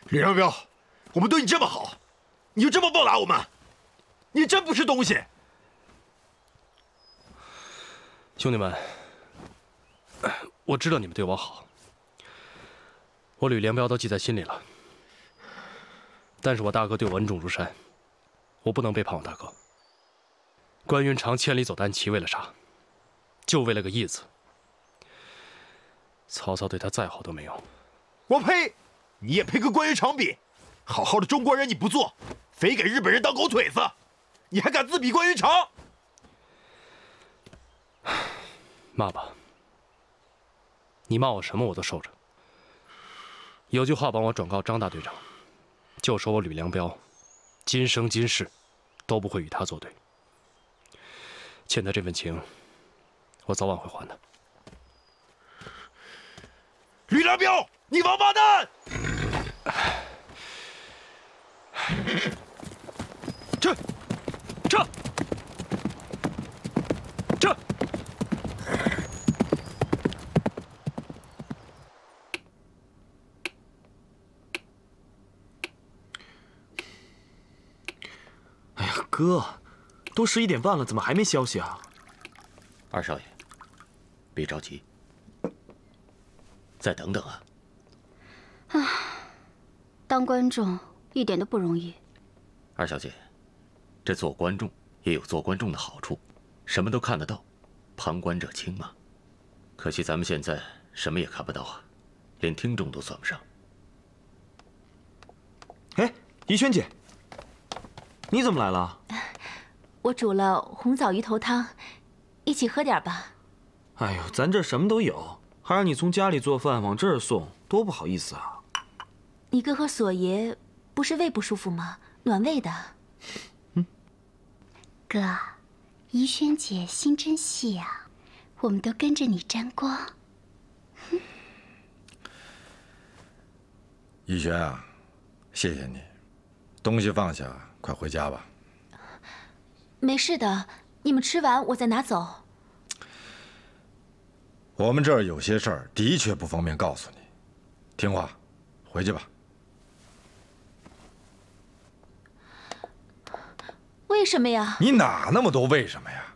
吕良彪，我们对你这么好，你就这么报答我们？你真不是东西！ 兄弟们，我知道你们对我好，我吕良彪都记在心里了。但是我大哥对我恩重如山，我不能背叛我大哥。关云长千里走单骑，为了啥？就为了个义字。曹操对他再好都没用。 我呸！你也配跟关云长比？好好的中国人你不做，非给日本人当狗腿子，你还敢自比关云长？ 骂吧，你骂我什么我都受着。有句话帮我转告张大队长，就说我吕良彪，今生今世都不会与他作对。欠他这份情，我早晚会还的。 吕良彪，你王八蛋！ 撤！撤！撤！ 哎呀，哥，都11点半了，怎么还没消息啊？ 二少爷，别着急，再等等啊。 当观众一点都不容易。 二小姐，这做观众也有做观众的好处，什么都看得到，旁观者清嘛。可惜咱们现在什么也看不到啊，连听众都算不上。 哎，怡萱姐，你怎么来了？ 我煮了红枣鱼头汤，一起喝点吧。 哎呦，咱这什么都有，还让你从家里做饭往这儿送，多不好意思啊！ 你哥和锁爷不是胃不舒服吗？暖胃的。 哥，怡萱姐心真细啊，我们都跟着你沾光。 逸轩啊，谢谢你，东西放下，快回家吧。 没事的，你们吃完我再拿走。 我们这儿有些事儿的确不方便告诉你，听话，回去吧。 为什么呀？ 你哪那么多为什么呀？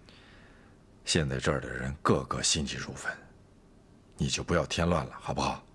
现在这儿的人个个心急如焚，你就不要添乱了，好不好？